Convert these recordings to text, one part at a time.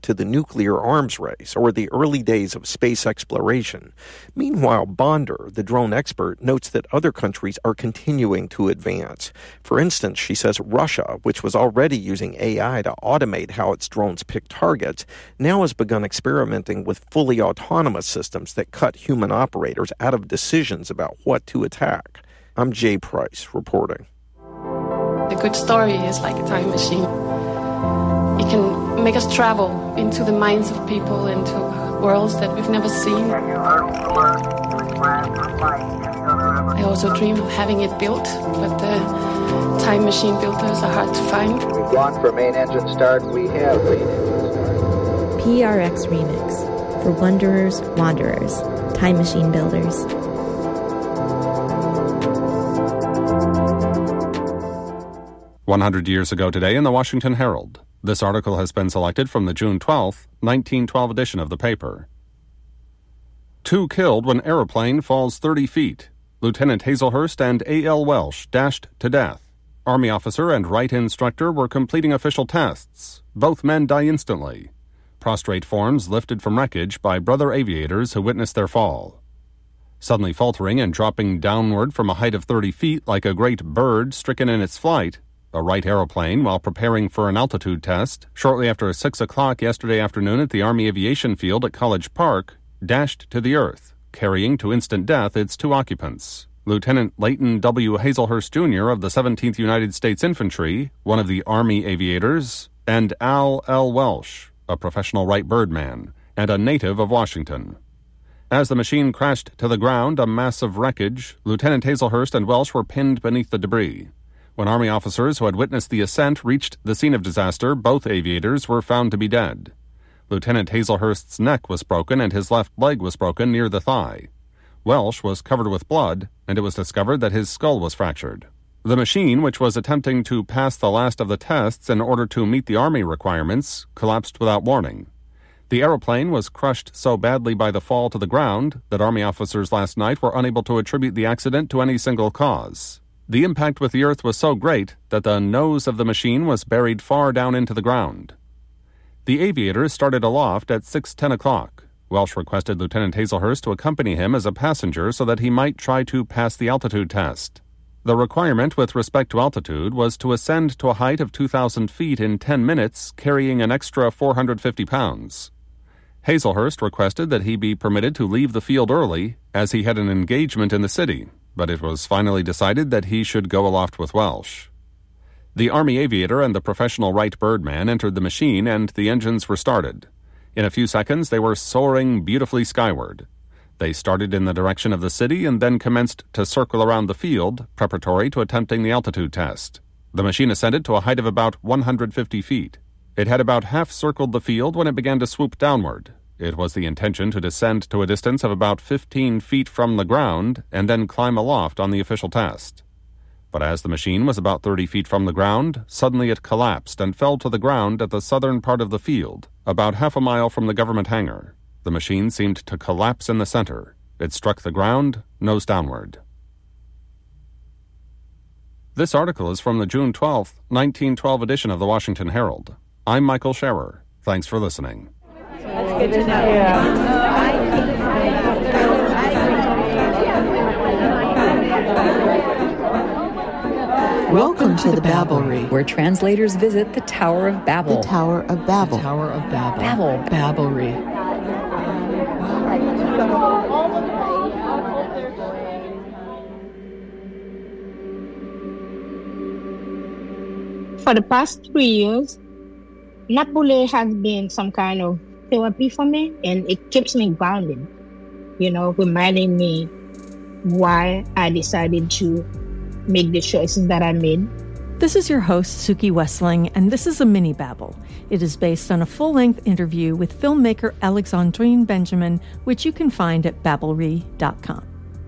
to the nuclear arms race or the early days of space exploration. Meanwhile, Bonder, the drone expert, notes that other countries are continuing to advance. For instance, she says Russia, which was already using AI to automate how its drones pick targets, now has begun experimenting with fully autonomous systems that cut human operators out of decisions about what to attack. I'm Jay Price, reporting. A good story is like a time machine. It can make us travel into the minds of people, into worlds that we've never seen. I also dream of having it built, but the time machine builders are hard to find. We've gone for main engine start. We have PRX Remix for Wanderers, Wanderers, Time Machine Builders. "100 years ago today in the Washington Herald." This article has been selected from the June 12, 1912 edition of the paper. 2 killed when aeroplane falls 30 feet. Lieutenant Hazelhurst and A.L. Welsh dashed to death. Army officer and Wright instructor were completing official tests. Both men die instantly. Prostrate forms lifted from wreckage by brother aviators who witnessed their fall. Suddenly faltering and dropping downward from a height of 30 feet like a great bird stricken in its flight, a Wright aeroplane, while preparing for an altitude test, shortly after 6 o'clock yesterday afternoon at the Army Aviation Field at College Park, dashed to the earth, carrying to instant death its 2 occupants, Lieutenant Leighton W. Hazelhurst, Jr. of the 17th United States Infantry, one of the Army aviators, and Al L. Welsh, a professional Wright birdman, and a native of Washington. As the machine crashed to the ground, a mass of wreckage, Lieutenant Hazelhurst and Welsh were pinned beneath the debris. When Army officers who had witnessed the ascent reached the scene of disaster, both aviators were found to be dead. Lieutenant Hazelhurst's neck was broken and his left leg was broken near the thigh. Welsh was covered with blood, and it was discovered that his skull was fractured. The machine, which was attempting to pass the last of the tests in order to meet the Army requirements, collapsed without warning. The aeroplane was crushed so badly by the fall to the ground that Army officers last night were unable to attribute the accident to any single cause. The impact with the earth was so great that the nose of the machine was buried far down into the ground. The aviators started aloft at 6:10 o'clock. Welsh requested Lieutenant Hazelhurst to accompany him as a passenger so that he might try to pass the altitude test. The requirement with respect to altitude was to ascend to a height of 2,000 feet in 10 minutes, carrying an extra 450 pounds. Hazelhurst requested that he be permitted to leave the field early, as he had an engagement in the city, but it was finally decided that he should go aloft with Welsh. The Army aviator and the professional Wright birdman entered the machine and the engines were started. In a few seconds they were soaring beautifully skyward. They started in the direction of the city and then commenced to circle around the field, preparatory to attempting the altitude test. The machine ascended to a height of about 150 feet. It had about half circled the field when it began to swoop downward. It was the intention to descend to a distance of about 15 feet from the ground and then climb aloft on the official test. But as the machine was about 30 feet from the ground, suddenly it collapsed and fell to the ground at the southern part of the field, about half a mile from the government hangar. The machine seemed to collapse in the center. It struck the ground, nose downward. This article is from the June 12, 1912 edition of the Washington Herald. I'm Michael Scherer. Thanks for listening. That's good to know. Welcome to the Babelry, where translators visit the Tower of Babel. The Tower of Babel. The Tower of Babel. Babel. Babelry. For the past 3 years, Napule has been some kind of therapy for me, and it keeps me grounded, reminding me why I decided to make the choices that I made. This is your host, Suki Wessling, and this is a mini Babel. It is based on a full-length interview with filmmaker Alexandrine Benjamin, which you can find at babelry.com.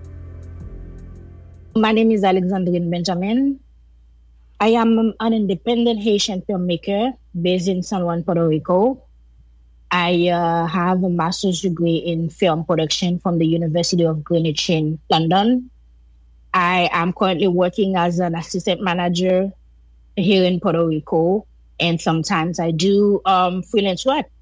My name is Alexandrine Benjamin. I am an independent Haitian filmmaker based in San Juan, Puerto Rico. I have a master's degree in film production from the University of Greenwich in London. I am currently working as an assistant manager here in Puerto Rico, and sometimes I do freelance work.